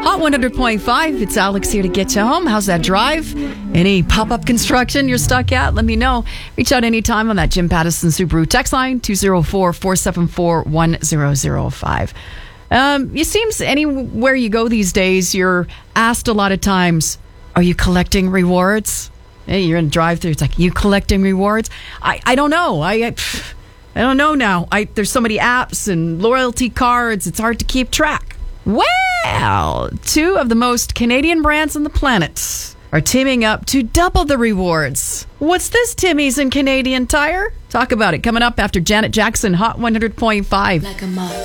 Hot 100.5, it's Alex here to get you home. How's that drive? Any pop-up construction you're stuck at? Let me know. Reach out anytime on that Jim Pattison Subaru text line, 204-474-1005. It seems anywhere you go these days, you're asked a lot of times, are you collecting rewards? Hey, you're in a drive-thru. It's like, you collecting rewards? I don't know. I don't know now. There's so many apps and loyalty cards. It's hard to keep track. Well, two of the most Canadian brands on the planet are teaming up to double the rewards. What's this, Timmy's and Canadian Tire? Talk about it coming up after Janet Jackson, Hot 100.5. Like a moth